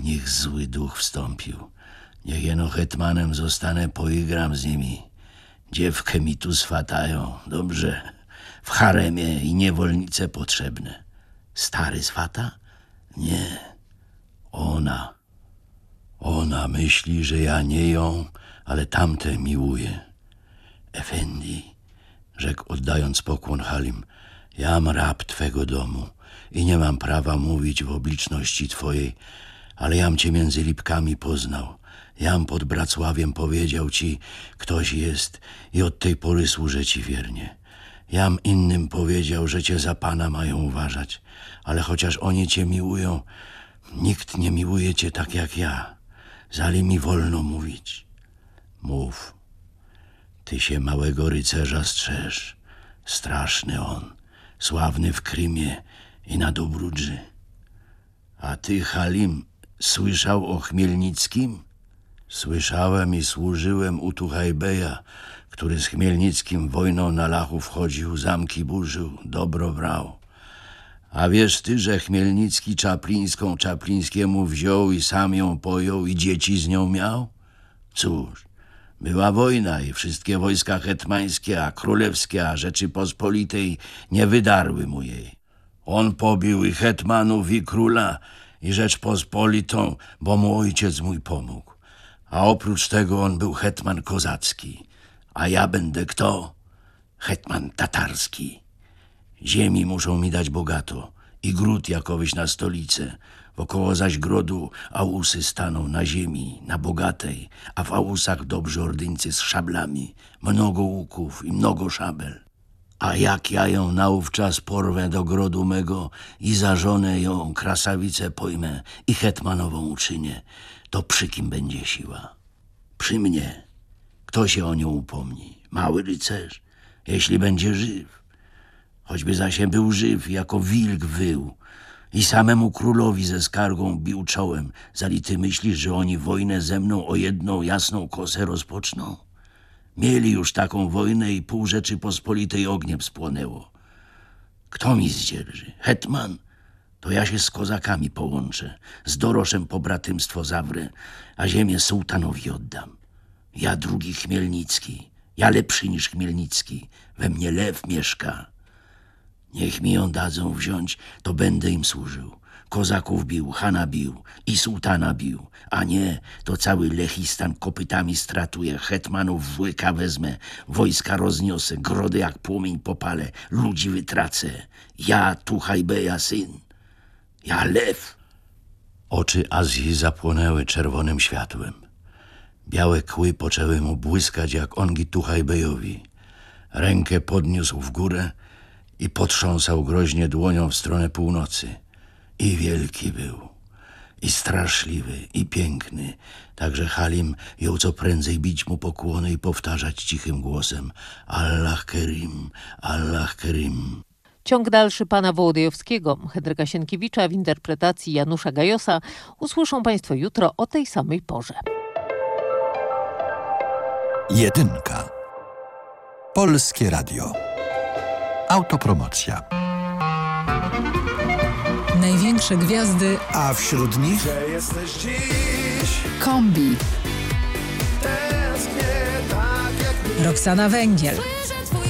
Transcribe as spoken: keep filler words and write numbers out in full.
w nich zły duch wstąpił. Niech jeno hetmanem zostanę, poigram z nimi. Dziewkę mi tu swatają, dobrze. W haremie i niewolnice potrzebne. Stary swata? Nie. Ona. Ona myśli, że ja nie ją, ale tamte miłuję. Efendi, rzekł oddając pokłon Halim, jam rab twego domu i nie mam prawa mówić w obliczności twojej, ale jam cię między lipkami poznał. Jam pod Bracławiem powiedział ci, ktoś jest i od tej pory służę ci wiernie. Jam innym powiedział, że cię za pana mają uważać, ale chociaż oni cię miłują, nikt nie miłuje cię tak jak ja. Zali mi wolno mówić. Mów. Ty się małego rycerza strzeż. Straszny on, sławny w Krymie i na Dobrudży. A ty, Halim, słyszał o Chmielnickim? Słyszałem i służyłem u Tuchajbeja, który z Chmielnickim wojną na Lachu wchodził, zamki burzył, dobro brał. A wiesz ty, że Chmielnicki Czaplińską Czaplińskiemu wziął i sam ją pojął i dzieci z nią miał? Cóż, była wojna i wszystkie wojska hetmańskie, a królewskie, a Rzeczypospolitej nie wydarły mu jej. On pobił i hetmanów, i króla, i Rzeczpospolitą, bo mu ojciec mój pomógł. A oprócz tego on był hetman kozacki. A ja będę kto? Hetman tatarski. Ziemi muszą mi dać bogato i gród jakowyś na stolicę. Wokoło zaś grodu ałusy staną na ziemi, na bogatej, a w ałusach dobrzy ordyńcy z szablami, mnogo łuków i mnogo szabel. A jak ja ją naówczas porwę do grodu mego i za żonę ją krasawicę pojmę i hetmanową uczynię, to przy kim będzie siła? Przy mnie. Kto się o nią upomni? Mały rycerz, jeśli będzie żyw. Choćby zaś był żyw, jako wilk wył i samemu królowi ze skargą bił czołem, zali ty myślisz, że oni wojnę ze mną o jedną jasną kosę rozpoczną? Mieli już taką wojnę i pół Rzeczypospolitej ogniem spłonęło. Kto mi zdzierży? Hetman? To ja się z kozakami połączę, z Doroszem pobratymstwo zawrę, a ziemię sułtanowi oddam. Ja drugi Chmielnicki, ja lepszy niż Chmielnicki, we mnie lew mieszka. Niech mi ją dadzą wziąć, to będę im służył. Kozaków bił, Hana bił i sułtana bił, a nie, to cały Lechistan kopytami stratuje, hetmanów w łyka wezmę, wojska rozniosę, grody jak płomień popalę, ludzi wytracę. Ja Tuchajbeja syn, ja lew. Oczy Azji zapłonęły czerwonym światłem. Białe kły poczęły mu błyskać jak ongi Tuchajbejowi. Rękę podniósł w górę i potrząsał groźnie dłonią w stronę północy. I wielki był, i straszliwy, i piękny. Także Halim jął co prędzej bić mu pokłony i powtarzać cichym głosem: Allah Kerim, Allah Kerim. Ciąg dalszy pana Wołodyjowskiego, Henryka Sienkiewicza w interpretacji Janusza Gajosa usłyszą państwo jutro o tej samej porze. Jedynka. Polskie Radio. Autopromocja. Największe gwiazdy, A wśród nich Że jesteś dziś, Kombi, tęsknię tak jak Roxana Węgiel, Słyszę